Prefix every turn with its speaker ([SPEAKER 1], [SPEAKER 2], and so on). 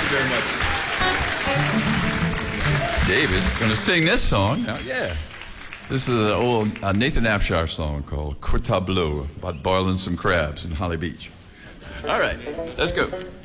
[SPEAKER 1] very much. Dave is going to sing this song. Now, yeah. This is an old Nathan Afshar song called Coeur Tableau about boiling some crabs in Holly Beach. All right, let's go.